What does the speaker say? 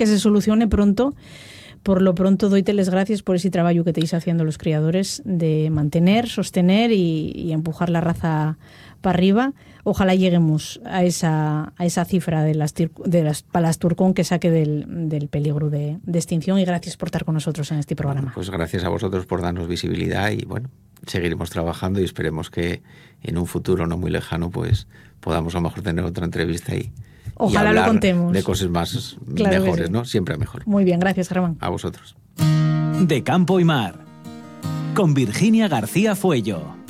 que se solucione pronto. Por lo pronto, doite les gracias por ese trabajo que teis haciendo los criadores de mantener, sostener y empujar la raza para arriba. Ojalá lleguemos a esa cifra de las palasturcón que saque del peligro de extinción, y gracias por estar con nosotros en este programa. Bueno, pues gracias a vosotros por darnos visibilidad y bueno, seguiremos trabajando y esperemos que en un futuro no muy lejano pues podamos a lo mejor tener otra entrevista y ojalá hablar lo contemos de cosas más claro mejores, sí. ¿no? Siempre mejor. Muy bien, gracias, Germán. A vosotros. De Campo y Mar, con Virginia García Fuello.